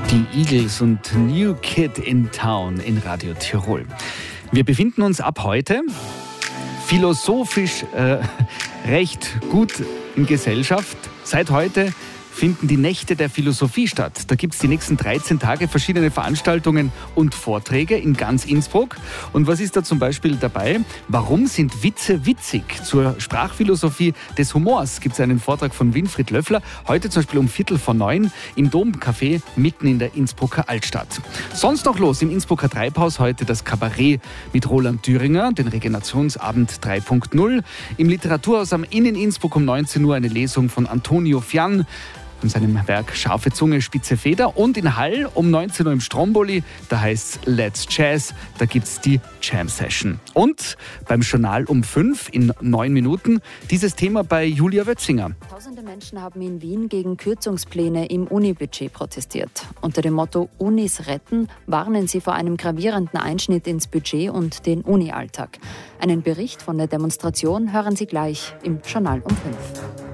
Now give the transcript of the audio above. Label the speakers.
Speaker 1: Die Eagles und New Kid in Town in Radio Tirol. Wir befinden uns ab heute philosophisch recht gut in Gesellschaft. Seit heute finden die Nächte der Philosophie statt. Da gibt es die nächsten 13 Tage verschiedene Veranstaltungen und Vorträge in ganz Innsbruck. Und was ist da zum Beispiel dabei? Warum sind Witze witzig? Zur Sprachphilosophie des Humors gibt es einen Vortrag von Winfried Löffler. Heute zum Beispiel um 8:45 im Domcafé mitten in der Innsbrucker Altstadt. Sonst noch los im Innsbrucker Treibhaus heute das Kabarett mit Roland Thüringer, den Regenerationsabend 3.0. Im Literaturhaus am Inn in Innsbruck um 19 Uhr eine Lesung von Antonio Fian von seinem Werk Scharfe Zunge, spitze Feder. Und in Hall um 19 Uhr im Stromboli, da heißt's Let's Jazz, da gibt's die Jam Session. Und beim Journal um 5 in 9 Minuten dieses Thema bei Julia Wötzinger.
Speaker 2: Tausende Menschen haben in Wien gegen Kürzungspläne im Unibudget protestiert. Unter dem Motto Unis retten warnen sie vor einem gravierenden Einschnitt ins Budget und den Uni-Alltag. Einen Bericht von der Demonstration hören Sie gleich im Journal um 5.